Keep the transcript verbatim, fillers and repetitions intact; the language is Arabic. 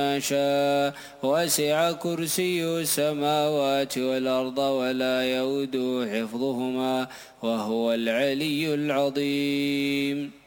شاء وسع كرسي السماوات والأرض ولا يؤوده حفظهما وهو العلي العظيم.